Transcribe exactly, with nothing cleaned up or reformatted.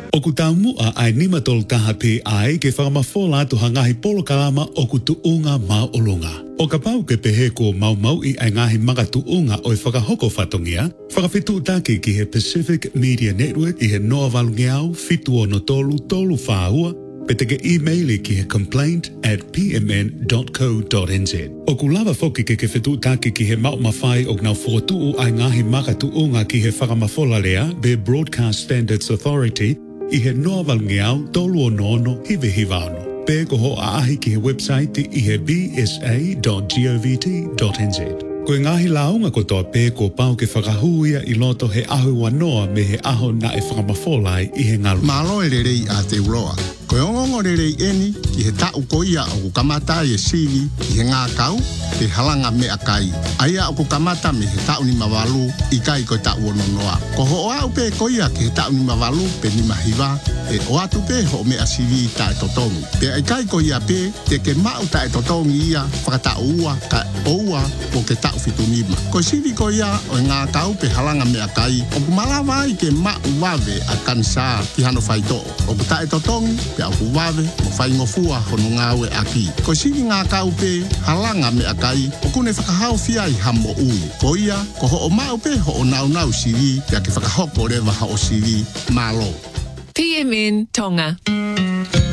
O ku taumua ai nima tol kaha pe ai ke whakamafola tu hangahi polo kalama o ku tuunga mau olunga. O ka pau ke pehe ko mau mau i ai ngahi manga tuunga o i whakahoko whatongia, whakawhitu take ki he Pacific Media Network i he noa walungiau fitu o no tolu tolu whaahua, pe te ke e-maili ki he complaint at p m n dot co dot n z. O ku lava foki ke ke whitu take ki he mau mawhai o ngau whotu ai ngahi maka tuunga ki he whakamafola lea be Broadcast Standards Authority i he noa walungiau tolu o nono hive hivano. Pe ko ho aahi ki he website i he b s a dot govt dot n z. Ko ngahi launga ko toa pe ko pau ke whakahuia i loto he ahu wanoa me he aho na e whakamawholai i he ngalu. Malo e rerei a te uroa. Ko e ongongo rerei eni ki he tau ko ia o ku kamata e sivi i he ngā kau te halanga me akai. Aia o ku kamata me he tau ni mawalu i kai ko tau ono noa. Ko ho oa upe ko ia ki he tau ni mawalu pe ni mahiwa e o atu pe ho me a sivi ta e totongu. Pe ai kai ko ia pe te ke mau ta e totongu ia whakatau ua ka oua o ke tau fitunima. Ko sivi ko ia o ngā kau pe halanga me akai o ku malawa i ke mau wawe a kansa ki hano whaito. O ku ta e totongu pe au ku wawe mo whai ngofua hono ngāwe aki. Ko sivi ngā kau pe halanga me akai o kune whakahau fia i hamo ui. Ko ia ko ho o mau pe ho o nau nau sivi ya ke whakahoko rewa ha o sivi malo. P M N Tonga.